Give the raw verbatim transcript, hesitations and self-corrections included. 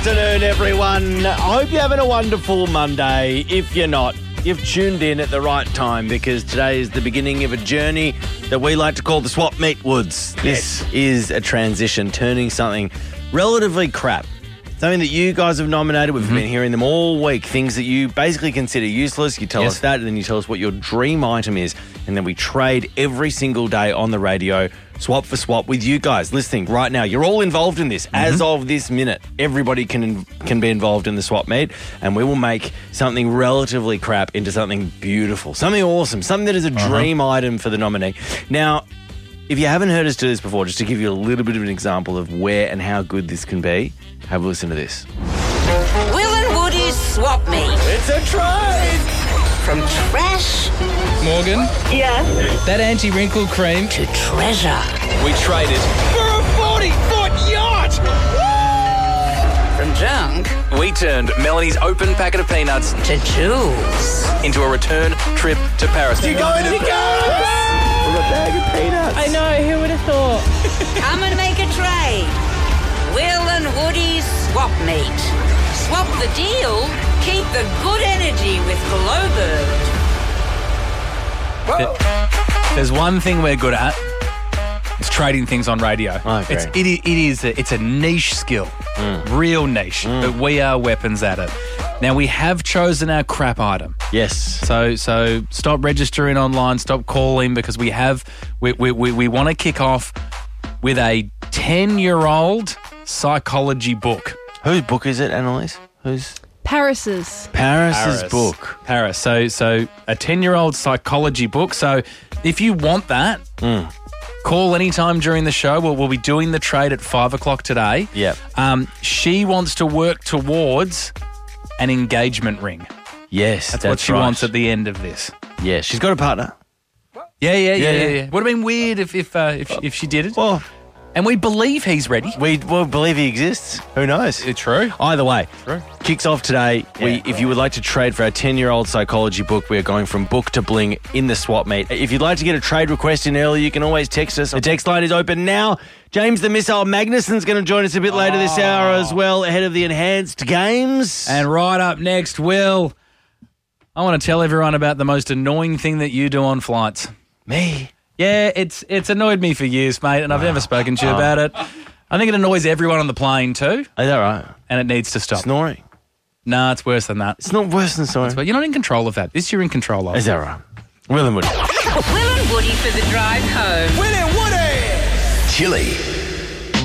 afternoon, everyone. I hope you're having a wonderful Monday. If you're not, you've tuned in at the right time because today is the beginning of a journey that we like to call the Swap Meet Woods. This is a transition, turning something relatively crap, something that you guys have nominated. We've mm-hmm. been hearing them all week, things that you basically consider useless. You tell yes. us that, and then you tell us what your dream item is, and then we trade every single day on the radio, swap for swap, with you guys listening right now. You're all involved in this. Mm-hmm. As of this minute, everybody can can be involved in the swap meet, and we will make something relatively crap into something beautiful, something awesome, something that is a uh-huh. dream item for the nominee. Now, if you haven't heard us do this before, just to give you a little bit of an example of where and how good this can be, have a listen to this. Will and Woody's Swap Meet. It's a trade! From trash... Morgan? Yes? That anti-wrinkle cream... to treasure. We traded for a forty-foot yacht! From junk... we turned Melanie's open packet of peanuts... to jewels. into a return trip to Paris. You're going to Paris! From a bag of peanuts. I know, who would have thought? Come and make a trade. Will and Woody's Swap Meet. Swap the deal, keep the good energy with Glowbird. There's one thing we're good at. It's trading things on radio. Oh, okay. It's, it, it is a, it's a niche skill, mm. real niche, mm. but we are weapons at it. Now, we have chosen our crap item. Yes. So so stop registering online, stop calling, because we have, we, we, we, we want to kick off with a ten-year-old psychology book. Whose book is it, Annalise? Who's... Paris's. Paris's Paris. book. Paris. So so a ten-year-old psychology book. So if you want that, mm. call anytime during the show. We'll, we'll be doing the trade at five o'clock today. Yep. Um, she wants to work towards an engagement ring. Yes, That's, that's what she right. wants at the end of this. Yeah, she's got a partner. Yeah, yeah, yeah, Yeah, yeah. yeah. yeah. Would have been weird if if uh, if, if she did it. Well, and we believe he's ready. we well, believe he exists. Who knows? It's true. Either way, True. kicks off today. We, if you would like to trade for our ten-year-old psychology book, we are going from book to bling in the swap meet. If you'd like to get a trade request in early, you can always text us. The text line is open now. James the Missile Magnuson's going to join us a bit later this hour as well, ahead of the enhanced games. And right up next, Will, I want to tell everyone about the most annoying thing that you do on flights. Me? Yeah, it's it's annoyed me for years, mate, and I've never spoken to you about it. I think it annoys everyone on the plane too, Is that right? and it needs to stop. Snoring. Nah, it's worse than that. It's not worse than snoring. But you're not in control of that. This you're in control of. Is that right? Will and Woody. Will and Woody for the drive home. Will and Woody! Chili.